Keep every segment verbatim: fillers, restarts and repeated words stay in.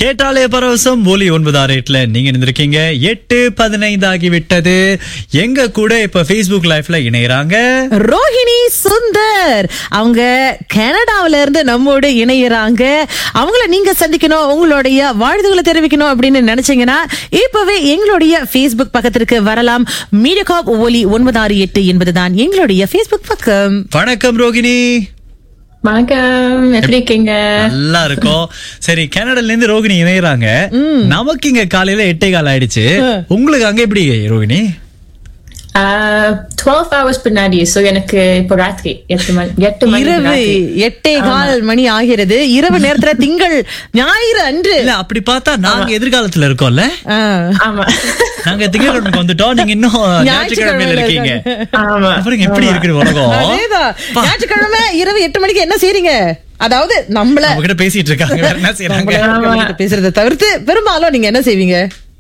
கேட்டாலே பரவசம் ஒலி ஒன்பது ஆறு எட்டுல நீங்க இருந்திருக்கீங்க. எட்டு பதினைந்து ஆகிவிட்டது. எங்க கூட இப்ப Facebook லைவ்ல இணையறாங்க ரோஹிணி சுந்தர். அவங்க கனடாவில இருந்து நம்மோடு இணையறாங்க. அவங்கள நீங்க சந்திக்கணும், உங்களுடைய வாழ்த்துக்களை தெரிவிக்கணும் அப்படின்னு நினைச்சீங்கன்னா இப்பவே எங்களுடைய Facebook பக்கத்திற்கு வரலாம். மீடியாகாப் ஒலி ஒன்பது ஆறு எட்டு என்பதுதான் எங்களுடைய Facebook பக்கம். வணக்கம் ரோகிணி. வணக்கம், எப்படி இருக்கீங்க? நல்லா இருக்கும். சரி, கனடால இருந்து ரோகிணி இணையறாங்க. நமக்கு இங்க காலையில எட்டே கால் ஆயிடுச்சு. உங்களுக்கு அங்க எப்படி ரோகிணி? டுவெல் ஹவர்ஸ் பின்னாடி. சோ எனக்கு இப்போ ராத்திரி எட்டு மணி எட்டு மணி இரவு எட்டே கால் மணி ஆகிறது. இரவு நேரத்துல திங்கள் ஞாயிறு அன்று. இல்ல அப்படி பார்த்தா நாங்க எதிர்காலத்துல இருக்கோம்ல. ஆமா, நாங்க திங்கட்கிழமைக்கு வந்துட்டோம், நீங்க இன்னும் ஞாயிற்றுக்கிழமையில இருக்கீங்க. ஆமா, அப்புறம் எப்படி இருக்குது உலகம்? அதேதான். ஞாயிற்றுக்கிழமை இரவு எட்டு மணிக்கு என்ன செய்றீங்க? அதாவது நம்மள கிட்ட பேசிட்டு இருக்காங்க, வேற என்ன செய்யறாங்க? பேசுறதை தவிர்த்து பெரும்பாலும் நீங்க என்ன செய்வீங்க?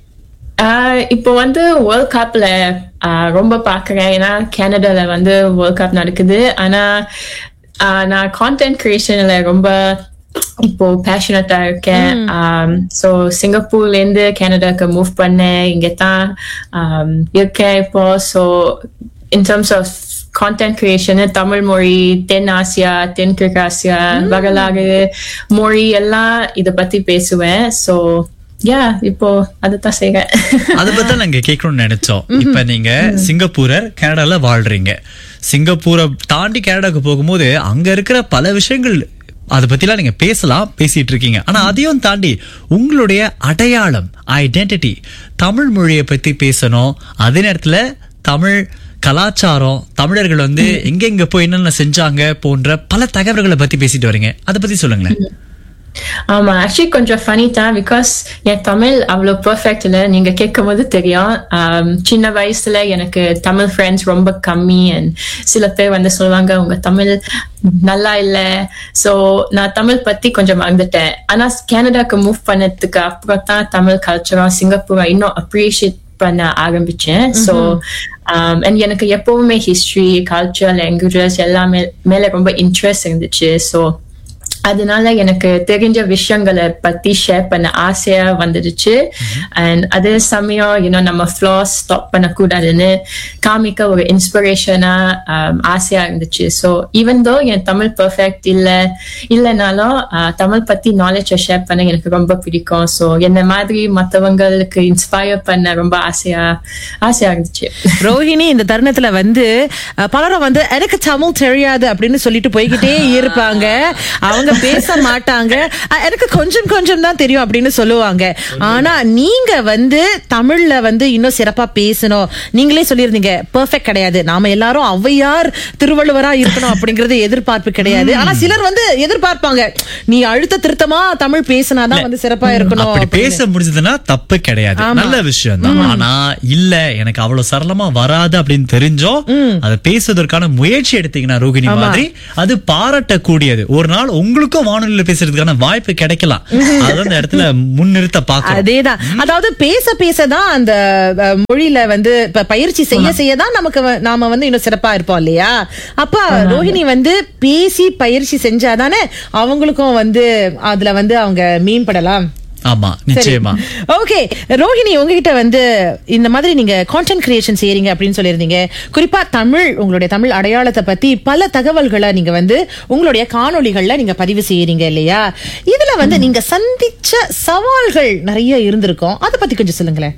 இப்போ வந்து வேர்ல்ட் கப்ல ரொம்ப பாக்குறேன். ஏன்னா கனடால வந்து வேர்ல்ட் கப் நடக்குது. ஆனா நான் கான்டென்ட் கிரியேஷன்ல ரொம்ப இப்போ பேஷனட்டா இருக்கேன். ஸோ சிங்கப்பூர்ல இருந்து கனடாக்கு மூவ் பண்ணேன், இங்க தான் இருக்கேன் இப்போ. So in terms of content creation, Tamil மொழி, தென் ஆசியா, தென்கிழக்கு ஆசியா, வரலாறு, மொழி எல்லாம் இத பத்தி பேசுவேன். ஸோ யா, இப்போ அதுதான் செய்றேன். அத பத்தி நாங்க கேட்கணும்னு நினைச்சோம். இப்ப நீங்க சிங்கப்பூரர், கனடால வாழ்றீங்க. சிங்கப்பூரை தாண்டி கனடாக்கு போகும்போது அங்க இருக்கிற பல விஷயங்கள் அதை பத்திலாம் நீங்க பேசலாம், பேசிட்டு இருக்கீங்க. ஆனா அதையும் தாண்டி உங்களுடைய அடையாளம், ஐடென்டிட்டி, தமிழ் மொழியை பத்தி பேசணும். அதே நேரத்துல தமிழ் கலாச்சாரம், தமிழர்கள் வந்து எங்கெங்க போய் என்னென்ன செஞ்சாங்க போன்ற பல தகவல்களை பத்தி பேசிட்டு வரீங்க. அதை பத்தி சொல்லுங்களேன். ஆமா, ஆக்சுவலி கொஞ்சம் ஃபனி தான். பிகாஸ் என் தமிழ் அவ்வளவு பெர்ஃபெக்ட் இல்ல. நீங்க கேட்கும் போது தெரியும். சின்ன வயசுல எனக்கு தமிழ் ஃப்ரெண்ட்ஸ் ரொம்ப கம்மி. அண்ட் சில பேர் வந்து சொல்லுவாங்க உங்க தமிழ் நல்லா இல்ல. சோ நான் தமிழ் பத்தி கொஞ்சம் மறந்துட்டேன். ஆனா கனடாக்கு மூவ் பண்ணதுக்கு அப்புறம் தான் தமிழ் கல்ச்சரும் சிங்கப்பூரை இன்னும் அப்ரிஷியேட் பண்ண ஆரம்பிச்சேன். ஸோ எனக்கு எப்பவுமே ஹிஸ்டரி, கல்ச்சர், லாங்குவேஜஸ் எல்லாமே மேல ரொம்ப இன்ட்ரெஸ்ட் இருந்துச்சு. ஸோ அதனால எனக்கு தெரிஞ்ச விஷயங்களை பத்தி ஷேர் பண்ண ஆசையா வந்துடுச்சு. அண்ட் அதே சமயம் இன்னும் நம்ம ஃப்ளாஸ் ஸ்டாப் பண்ணக்கூடாதுன்னு காமிக்க ஒரு இன்ஸ்பிரேஷனா ஆசையா இருந்துச்சு. ஸோ ஈவன் தோ என் தமிழ் பெர்ஃபெக்ட் இல்ல இல்லைனாலும் தமிழ் பத்தி நாலேஜை ஷேர் பண்ண எனக்கு ரொம்ப பிடிக்கும். ஸோ என்ன மாதிரி மற்றவங்களுக்கு இன்ஸ்பயர் பண்ண ரொம்ப ஆசையா ஆசையா இருந்துச்சு. ரோஹிணி, இந்த தருணத்துல வந்து பலரும் வந்து எனக்கு தமிழ் தெரியாது அப்படின்னு சொல்லிட்டு போய்கிட்டே இருப்பாங்க. அவங்க பேச மாட்டாங்க, எனக்கு கொஞ்சம் கொஞ்சம் தான் தெரியும் அப்படின்னு சொல்லுவாங்க. ஆனா நீங்க வந்து தமிழ்ல வந்து இன்னும் சிறப்பா பேசணும். நீங்களே சொல்லியிருந்தீங்க பெர்ஃபெக்ட் கிடையாது, நாம எல்லாரும் ஔவையார் திருவள்ளுவரா இருக்கணும் அப்படிங்கறது எதிர்பார்ப்பு கிடையாது. ஆனா சிலர் வந்து எதிர்பார்ப்பாங்க, நீ அழுத்த திருத்தமா தமிழ் பேசினாதான் வந்து சிறப்பா இருக்கணும். அப்படி பேச முடிஞ்சதுன்னா தப்பு கிடையாது, நல்ல விஷயம் தான். ஆனா இல்ல எனக்கு அவ்வளவு சரளமா வராது அப்படின்னு தெரிஞ்சோ அதை பேசுவதற்கான முயற்சி எடுத்தீங்கன்னா ரோகிணி மாதிரி அது பாராட்டக்கூடியது. ஒரு நாள் உங்களுக்கு வானொலியில பேசுறதுக்கான வாய்ப்பு கிடைக்கலாம். அதான் அந்த இடத்துல முன்னிறுத்த பார்க்கணும். அதேதான். அதாவது பேச பேசதான் அந்த மொழியில வந்து பயிற்சி செய்ய செய்யதான் நமக்கு நாம வந்து இன்னும் சிறப்பா இருப்போம் இல்லையா? அப்ப ரோஹிணி வந்து பேசி பயிற்சி செஞ்சாதானே அவங்களுக்கும் வந்து அதுல வந்து அவங்க மேம்படலாம். ஆமா, நிச்சயமா. ஓகே ரோஹிணி, உங்ககிட்ட வந்து இந்த மாதிரி நீங்க கான்டென்ட் கிரியேஷன் செய்யறீங்க அப்படின்னு சொல்லியிருந்தீங்க. குறிப்பா தமிழ், உங்களுடைய தமிழ் அடையாளத்தை பத்தி பல தகவல்களை நீங்க வந்து உங்களுடைய காணொளிகள்ல நீங்க பதிவு செய்யறீங்க இல்லையா? இதுல வந்து நீங்க சந்திச்ச சவால்கள் நிறைய இருந்திருக்கும், அதை பத்தி கொஞ்சம் சொல்லுங்களேன்.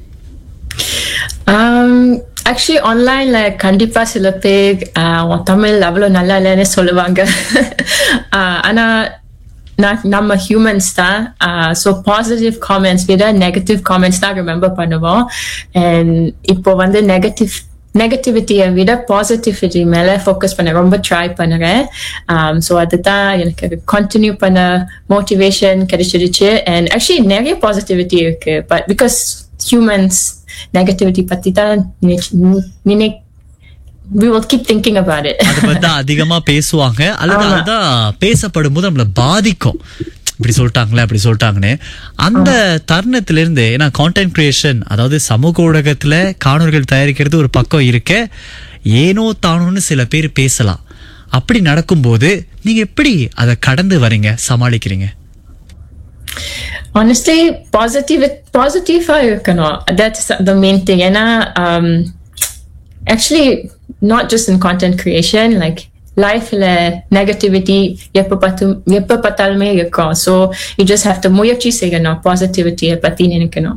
ஆக்சுவலி ஆன்லைன்ல கண்டிப்பா சில பேர் தமிழ் அவ்வளவு நல்லா இல்லைன்னு சொல்லுவாங்க. ஆனா நம்ம ஹியூமன்ஸ் தான். ஸோ பாசிட்டிவ் காமெண்ட்ஸ் விட நெகட்டிவ் காமெண்ட்ஸ் தான் ரிமெம்பர் பண்ணுவோம். அண்ட் இப்போ வந்து நெகட்டிவ் நெகட்டிவிட்டியை விட பாசிட்டிவிட்டி மேல ஃபோக்கஸ் பண்ண ரொம்ப ட்ரை பண்ணுறேன். ஸோ அதுதான் எனக்கு கண்டினியூ பண்ண மோட்டிவேஷன் கிடைச்சிருச்சு. அண்ட் ஆக்சுவலி நிறைய பாசிட்டிவிட்டி இருக்கு, பட் பிகாஸ் ஹியூமன்ஸ் நெகட்டிவிட்டி பத்தி தான் நினை we will keep thinking about it. அது பத்தி அதிகமா பேசுவாங்க, அல்லது அதுதான் பேசப்படும் போது நம்மள பாதிக்கும். இப்படி சொல்லிட்டாங்களே அப்படி சொல்லிட்டாங்கன்னு அந்த தருணத்துல இருந்து. ஏன்னா கான்டென்ட் கிரியேஷன், அதாவது சமூக ஊடகத்துல காணொளிகள் தயாரிக்கிறது ஒரு பக்கம் இருக்க, ஏனோ தானோன்னு சில பேர் பேசலாம். அப்படி நடக்கும்போது நீங்க எப்படி அதை கடந்து வரீங்க, சமாளிக்கிறீங்க? honestly positive positive ah இருக்கணும். That's the main thing. ஏன்னா um, actually not just in content creation, like லைஃப்ல நெகட்டிவிட்டி எப்ப பார்த்து எப்ப பார்த்தாலுமே இருக்கும். So you just have to முயற்சி செய்யணும், பாசிட்டிவிட்டியை பத்தி நினைக்கணும்.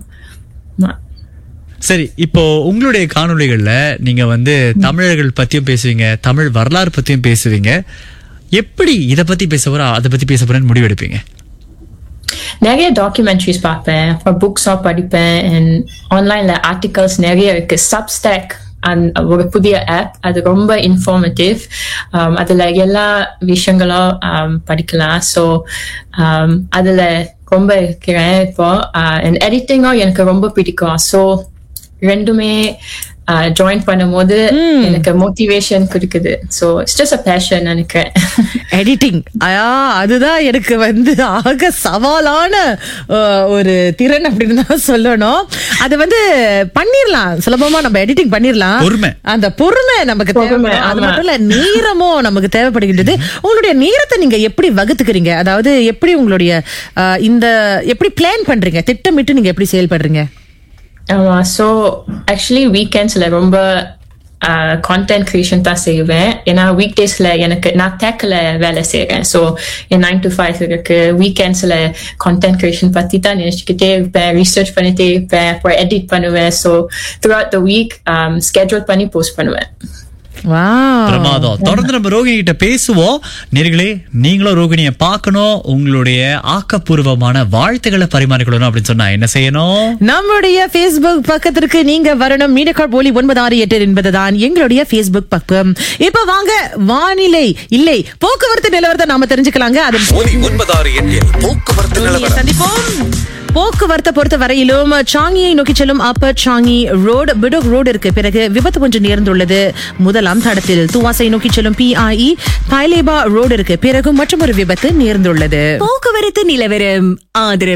சரி, இப்போ உங்களுடைய காணொளிகள்ல நீங்க வந்து தமிழர்கள் பத்தியும் பேசுவீங்க, தமிழ் வரலாறு பத்தியும் பேசுவீங்க. எப்படி இத பத்தி பேச போறா அதை பத்தி பேச போறேன்னு முடிவெடுப்பீங்க? நிறைய டாக்குமெண்ட்ரிஸ் பார்ப்பேன், புக்ஸா படிப்பேன், அண்ட் ஆன்லைன்ல ஆர்டிகல்ஸ் நிறைய இருக்கு. சப்ஸ்டாக் ஒரு புதிய ஆப், அது ரொம்ப இன்ஃபார்மேட்டிவ். அதுல எல்லா விஷயங்களும் படிக்கலாம். ஸோ அதுல ரொம்ப இருக்கிறேன் இப்போ. எடிட்டிங்கும் எனக்கு ரொம்ப பிடிக்கும். ஸோ ரெண்டுமே ஜாயின் பண்ணும்போது எனக்கு மோட்டிவேஷன் கொடுக்குது. So it's just a fashion நினைக்கிறேன். எடிட்டிங் அதுதான் எனக்கு வந்து ஆக சவாலான ஒரு திறன் அப்படின்னு தான் சொல்லணும். அது வந்து பண்ணிடலாம், சுலபமா நம்ம எடிட்டிங் பண்ணிடலாம். அந்த பொறுமை நமக்கு தேவை. அது மட்டும் இல்ல, நேரமும் நமக்கு தேவைப்படுகின்றது. உங்களுடைய நேரத்தை நீங்க எப்படி வகுத்துக்கிறீங்க? அதாவது எப்படி உங்களுடைய இந்த எப்படி பிளான் பண்றீங்க, திட்டமிட்டு நீங்க எப்படி செயல்படுறீங்க? ஆமா, ஸோ ஆக்சுவலி வீக்கெண்ட்ஸ்ல ரொம்ப கான்டென்ட் கிரியேஷன் தான் செய்வேன். ஏன்னா வீக் டேஸ்ல எனக்கு நான் டேக்ல வேலை செய்யறேன். So N nine to five இருக்கு. வீக்கெண்ட்ஸ்ல கான்டென்ட் கிரியேஷன் பத்தி தான் நினைச்சுக்கிட்டே இருப்பேன், ரிசர்ச் பண்ணிட்டே இருப்பேன், அப்புறம் எடிட் பண்ணுவேன். So through out the week schedule பண்ணி போஸ்ட் பண்ணுவேன். பிரமாதம். தொடர்ந்து நம்ம ரோகிணி கிட்ட பேசுவோம். நேர்களே, நீங்களும் ரோகிணியை பார்க்கணும், உங்களுடைய ஆக்கப்பூர்வமான வாழ்த்துக்களை பரிமாறிக்கொள்ளணும் அப்படின்னு சொன்னா என்ன செய்யணும்? நம்மளுடைய Facebook பக்கத்திற்கு நீங்க வரணும். மீடியா போலி ஒன்பது ஆறு எட்டு என்பதுதான் எங்களுடைய Facebook பக்கம். இப்ப வாங்க வானிலை இல்லை போக்குவரத்து நிலவரத்தை நாம தெரிஞ்சுக்கலாங்க. அது ஒன்பது ஆறு எட்டு போக்குவரத்து நிலவரம் சந்திப்போம். போக்குவரத்தை பொறுத்த வரையிலும் சாங்கியை நோக்கி செல்லும் Appar Changi road Bedok road இருக்கு. பிறகு விபத்து ஒன்று நேர்ந்துள்ளது முதலாம் தடத்தில். துவாசை நோக்கி செல்லும் பிஐஇ பைலேபா ரோடு இருக்கு. பிறகு மற்றொரு விபத்து நேர்ந்துள்ளது. போக்குவரத்து நிலவரம் ஆதரவு